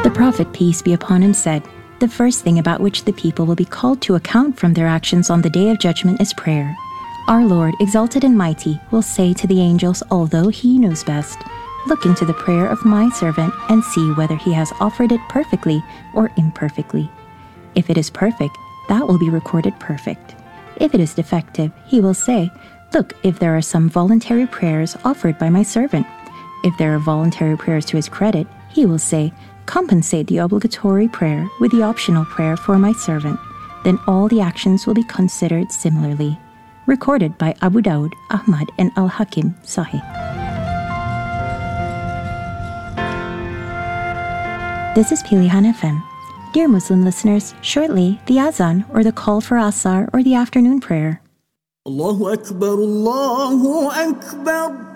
The Prophet, peace be upon him, said, "The first thing about which the people will be called to account from their actions on the day of judgment is prayer. Our Lord, exalted and mighty, will say to the angels, although he knows best, 'Look into the prayer of my servant and see whether he has offered it perfectly or imperfectly. If it is perfect, that will be recorded perfect. If it is defective, he will say, Look if there are some voluntary prayers offered by my servant. If there are voluntary prayers to his credit, he will say, Compensate the obligatory prayer with the optional prayer for my servant. Then all the actions will be considered similarly." Recorded by Abu Dawud, Ahmad, and Al-Hakim, Sahih. This is Pilihan FM. Dear Muslim listeners, shortly, the Azan, or the call for Asar, or the afternoon prayer. Allahu Akbar, Allahu Akbar.